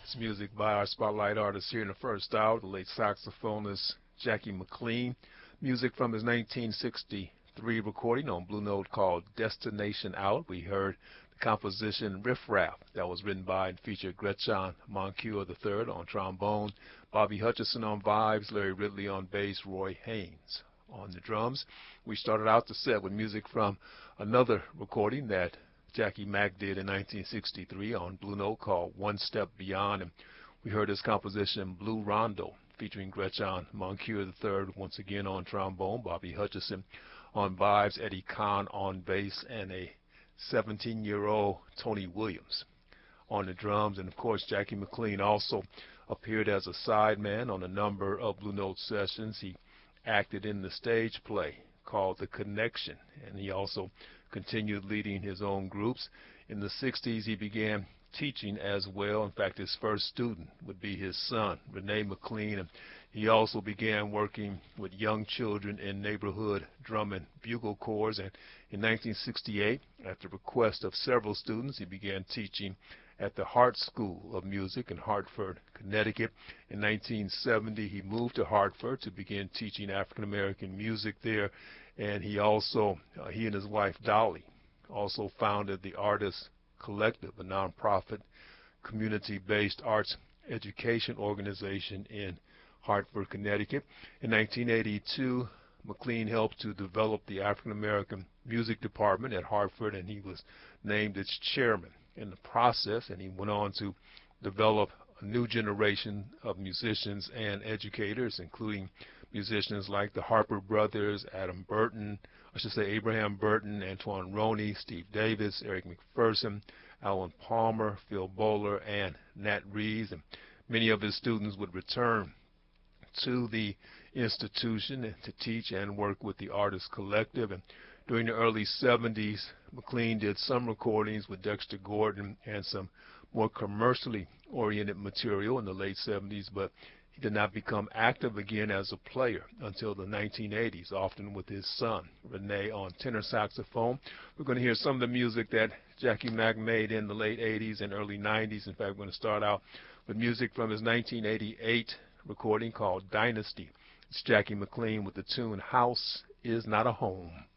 It's music by our spotlight artist here in the first hour, the late saxophonist Jackie McLean. Music from his 1963 recording on Blue Note called Destination Out. We heard the composition Riff Raff that was written by and featured Gretchen Moncure III on trombone, Bobby Hutcherson on vibes, Larry Ridley on bass, Roy Haynes on the drums. We started out the set with music from another recording that Jackie Mack did in 1963 on Blue Note called One Step Beyond, and we heard his composition Blue Rondo featuring Gretchen Moncure III once again on trombone, Bobby Hutcherson on vibes, Eddie Kahn on bass, and a 17-year-old Tony Williams on the drums. And of course, Jackie McLean also appeared as a sideman on a number of Blue Note sessions. He acted in the stage play called The Connection, and he also continued leading his own groups. In the 60s, he began teaching as well. In fact, his first student would be his son, Rene McLean, and he also began working with young children in neighborhood drum and bugle corps. And in 1968, at the request of several students, he began teaching at the Hart School of Music in Hartford, Connecticut. In 1970, he moved to Hartford to begin teaching African American music there. And he and his wife Dolly also founded the Artists Collective, a nonprofit community-based arts education organization in Hartford, Connecticut. In 1982, McLean helped to develop the African American Music Department at Hartford, and he was named its chairman in the process, and he went on to develop a new generation of musicians and educators, including musicians like the Harper brothers, Abraham Burton, Antoine Roney, Steve Davis, Eric McPherson, Alan Palmer, Phil Bowler, and Nat Reeves. And many of his students would return to the institution to teach and work with the Artists Collective. And during the early 70s, McLean did some recordings with Dexter Gordon and some more commercially oriented material in the late 70s, but he did not become active again as a player until the 1980s, often with his son, Rene, on tenor saxophone. We're going to hear some of the music that Jackie Mack made in the late 80s and early 90s. In fact, we're going to start out with music from his 1988 recording called Dynasty. It's Jackie McLean with the tune House Is Not a Home.